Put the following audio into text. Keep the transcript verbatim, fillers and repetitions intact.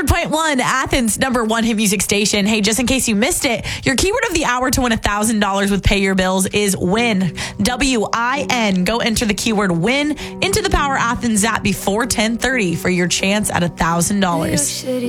hundred point one, Athens, number one hit music station. Hey, just in case you missed it, your keyword of the hour to win one thousand dollars with Pay Your Bills is WIN. W I N. Go enter the keyword WIN into the Power Athens app before ten thirty for your chance at one thousand dollars.